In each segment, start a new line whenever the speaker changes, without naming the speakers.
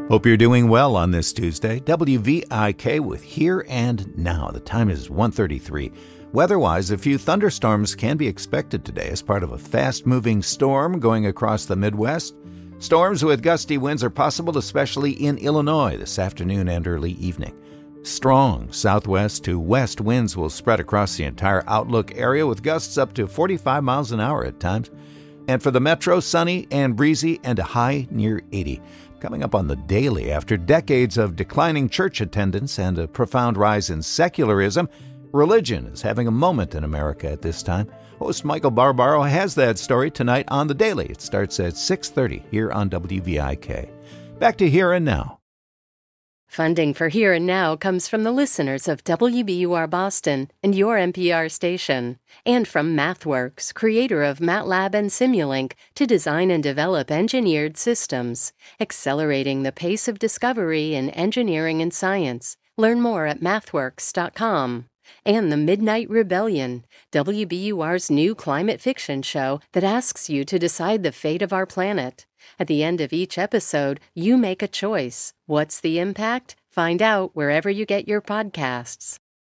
Hope you're doing well on this Tuesday. WVIK with Here and Now. The time is 1:33. Weather-wise, a few thunderstorms can be expected today as part of a fast-moving storm going across the Midwest. Storms with gusty winds are possible, especially in Illinois this afternoon and early evening. Strong southwest to west winds will spread across the entire Outlook area with gusts up to 45 miles an hour at times. And for the metro, sunny and breezy and a high near 80. Coming up on the daily, after decades of declining church attendance and a profound rise in secularism, religion is having a moment in America at this time. Host Michael Barbaro has that story tonight on the daily. It starts at 6:30 here on WVIK. Back to Here and Now.
Funding for Here and Now comes from the listeners of WBUR Boston and your NPR station, and from MathWorks, creator of MATLAB and Simulink, to design and develop engineered systems, accelerating the pace of discovery in engineering and science. Learn more at mathworks.com. And The Midnight Rebellion, WBUR's new climate fiction show that asks you to decide the fate of our planet. At the end of each episode, you make a choice. What's the impact? Find out wherever you get your podcasts.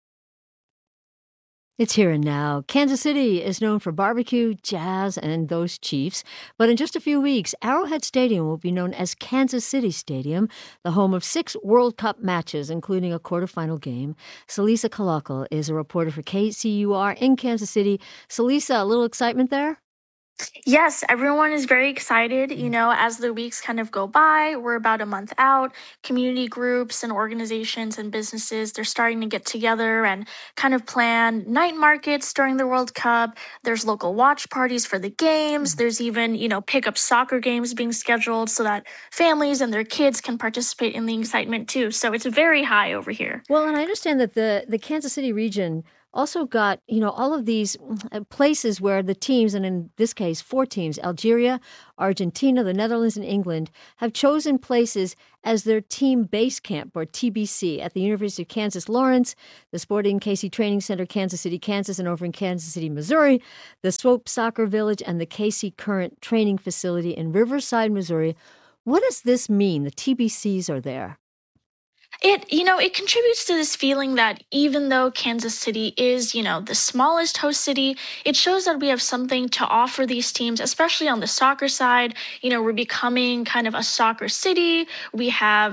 It's Here and Now. Kansas City is known for barbecue, jazz, and those Chiefs. But in just a few weeks, Arrowhead Stadium will be known as Kansas City Stadium, the home of 6 World Cup matches, including a quarterfinal game. Celisa Kalakal is a reporter for KCUR in Kansas City. Celisa, a little excitement there?
Yes, everyone is very excited. As the weeks kind of go by, we're about a month out. Community groups and organizations and businesses, they're starting to get together and kind of plan night markets during the World Cup. There's local watch parties for the games. There's even, pickup soccer games being scheduled so that families and their kids can participate in the excitement too. So it's very high over here.
Well, and I understand that the Kansas City region also got, all of these places where the teams, and in this case, 4 teams, Algeria, Argentina, the Netherlands, and England, have chosen places as their team base camp, or TBC, at the University of Kansas Lawrence, the Sporting KC Training Center, Kansas City, Kansas, and over in Kansas City, Missouri, the Swope Soccer Village, and the KC Current Training Facility in Riverside, Missouri. What does this mean? The TBCs are there.
It contributes to this feeling that even though Kansas City is, the smallest host city, it shows that we have something to offer these teams, especially on the soccer side. We're becoming kind of a soccer city. We have,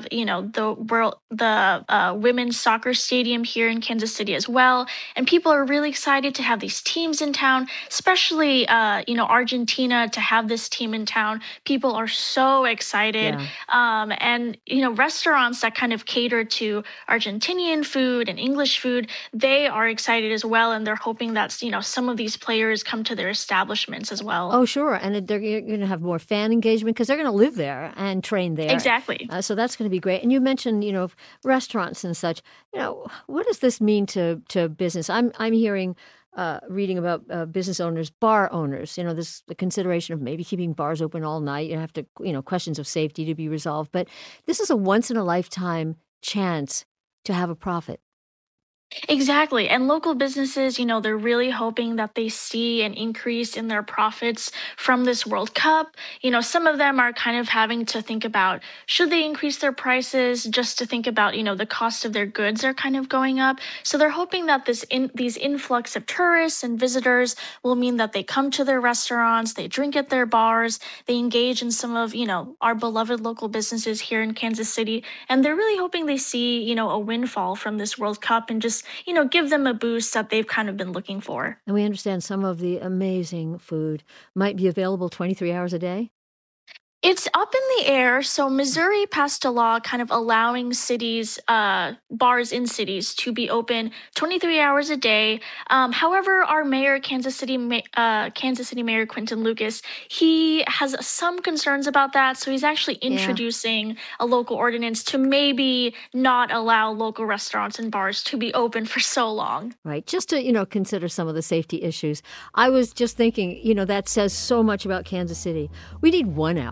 the women's soccer stadium here in Kansas City as well. And people are really excited to have these teams in town, especially, Argentina, to have this team in town. People are so excited. Yeah. And restaurants that kind of cater to Argentinian food and English food, they are excited as well, and they're hoping that some of these players come to their establishments as well.
Oh, sure, and you're going to have more fan engagement because they're going to live there and train there.
Exactly.
So that's going to be great. And you mentioned, restaurants and such. What does this mean to business? I'm hearing. Reading about business owners, bar owners, this the consideration of maybe keeping bars open all night. You have to, questions of safety to be resolved. But this is a once-in-a-lifetime chance to have a profit.
Exactly. And local businesses, they're really hoping that they see an increase in their profits from this World Cup. Some of them are kind of having to think about, should they increase their prices, just to think about, the cost of their goods are kind of going up. So they're hoping that these influx of tourists and visitors will mean that they come to their restaurants, they drink at their bars, they engage in some of, our beloved local businesses here in Kansas City. And they're really hoping they see, a windfall from this World Cup and just give them a boost that they've kind of been looking for.
And we understand some of the amazing food might be available 23 hours a day?
It's up in the air. So Missouri passed a law kind of allowing cities, bars in cities to be open 23 hours a day. However, our mayor, Kansas City Mayor Quinton Lucas, he has some concerns about that. So he's actually introducing a local ordinance to maybe not allow local restaurants and bars to be open for so long.
Right. Just to, consider some of the safety issues. I was just thinking, that says so much about Kansas City. We need 1 hour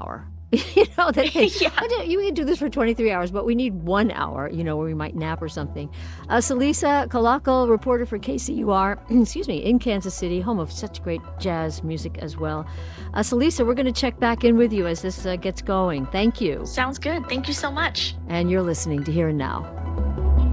That they,
Yeah.
you can do this for 23 hours, but we need 1 hour, where we might nap or something. Salisa Kalakal, reporter for KCUR, in Kansas City, home of such great jazz music as well. Salisa, we're going to check back in with you as this gets going. Thank you.
Sounds good. Thank you so much.
And you're listening to Here and Now.